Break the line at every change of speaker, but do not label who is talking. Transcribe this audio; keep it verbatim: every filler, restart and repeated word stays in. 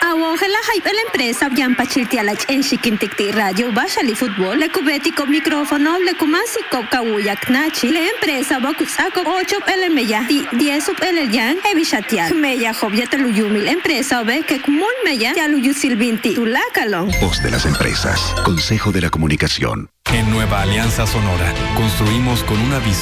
Awongela hype la empresa Yampa Chiltialach en Chiquinticti Radio Bashali Fútbol, le cubetico micrófono, le kumasi Kawuyak Nachi, la empresa Bakusako ocho el meya, diez el yan, Evishatial, Meya Jobia Teluyumi, la empresa Obe que Mul Meya, Yaluyu Silvinti, Tulakalon.
Voz de las empresas, Consejo de la Comunicación.
En Nueva Alianza Sonora, construimos con una visión